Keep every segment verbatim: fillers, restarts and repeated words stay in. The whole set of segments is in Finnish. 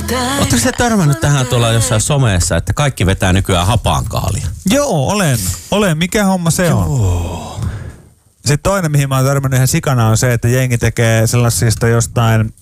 Oletteko te törmännyt tähän tuolla jossain someessa, että kaikki vetää nykyään hapaankaalia? Joo, olen. Olen. Mikä homma se Joo. on? Sitten toinen, mihin mä oon törmännyt ihan sikana, on se, että jengi tekee sellaisista jostain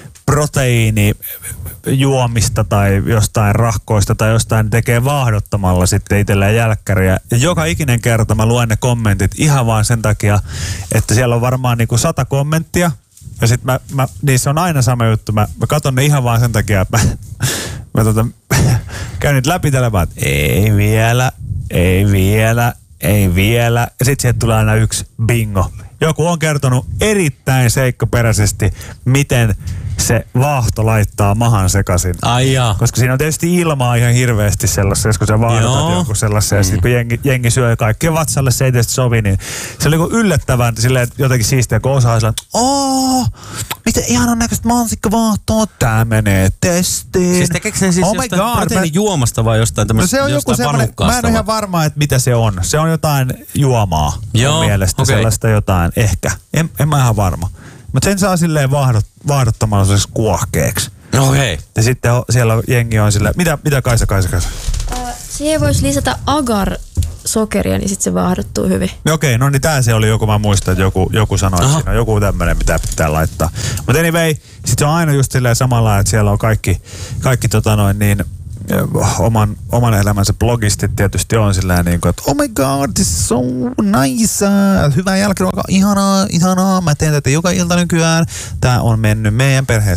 proteiinijuomista tai jostain rahkoista tai jostain tekee vaahdottamalla sitten itselleen jälkkäriä. Ja joka ikinen kerta mä luen ne kommentit ihan vaan sen takia, että siellä on varmaan niinku sata kommenttia. Ja sit mä, mä, niissä on aina sama juttu. Mä, mä katon ne ihan vaan sen takia, että mä, mä tota, käyn niitä läpi tällä vaan, että ei vielä, ei vielä, ei vielä. Ja sit sieltä tulee aina yksi bingo. Joku on kertonut erittäin seikkaperäisesti, miten se vaahto laittaa mahan sekaisin. Ai jaa. Koska siinä on tietysti ilmaa ihan hirveästi sellaisessa, kun sä vaahdotat joku sellaisen. Ja sitten kun jengi, jengi syö kaikkea vatsalle, se ei tietysti sovi, niin se oli yllättävän silleen, jotenkin siistiä, kun osaa sillä, että ooo, miten ihanan näköistä mansikkavaahtoa, tää menee testiin. Siis tekeekö ne siis oh jostain proteiinijuomasta vai jostain tämmöistä no se on joku semmoinen, mä en ole ihan varma, että mitä se on. Se on jotain juomaa. Joo, mielestä okay. Sellaista jotain, ehkä. En, en mä ihan varma. Mutta sen saa silleen vaahdot, vaahdottamalla sellaisessa kuohkeeksi. Okei. Okay. Ja sitten siellä jengi on silleen, mitä, mitä Kaisa, Kaisa, Kaisa? Uh, siihen voisi lisätä agar-sokeria, niin sitten se vaahdottuu hyvin. Okei, okay, no niin tää se oli joku, mä muistan, että joku, joku sanoi, että siinä on joku tämmönen, mitä pitää laittaa. Mutta anyway, sit se on aina just silleen samalla, että siellä on kaikki, kaikki tota noin niin, oman, oman elämänsä blogistit tietysti on sillä niin kuin, että oh my god, this is so nice, hyvää jälkiruokaa, ihanaa, ihanaa, mä teen tätä joka ilta nykyään, tää on mennyt meidän perheessä